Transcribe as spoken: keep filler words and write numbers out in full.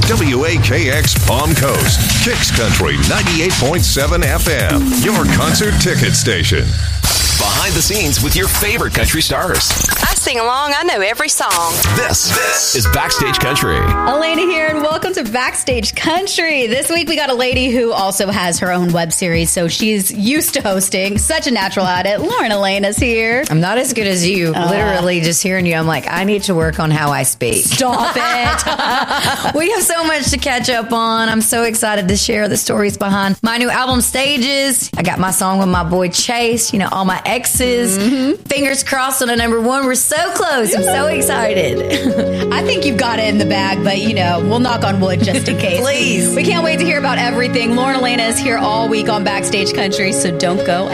W A K X Palm Coast, Kicks Country ninety-eight point seven F M, your concert ticket station. Behind the scenes with your favorite country stars. I sing along. I know every song. This, this is Backstage Country. Elena here, and welcome to Backstage Country. This week we got a lady who also has her own web series, so she's used to hosting. Such a natural at it. Lauren Elena's here. I'm not as good as you. Uh, Literally, just hearing you, I'm like, I need to work on how I speak. Stop it. We have so much to catch up on. I'm so excited to share the stories behind my new album, Stages. I got my song with my boy Chase, you know, all my exes. Mm-hmm. Fingers crossed on a number one. We're so close. I'm so excited. I think you've got it in the bag, but, you know, we'll knock on wood just in case. Please. We can't wait to hear about everything. Lauren Elena is here all week on Backstage Country, so don't go